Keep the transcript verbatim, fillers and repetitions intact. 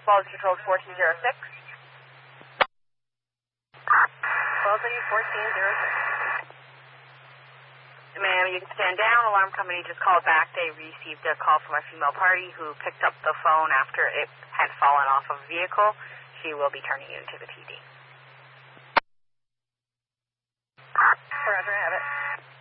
Quality Control fourteen oh six. Quality fourteen oh six. Ma'am, you can stand down. Alarm company just called back. They received a call from a female party who picked up the phone after it had fallen off a vehicle. She will be turning you into the P D. Roger, I have it.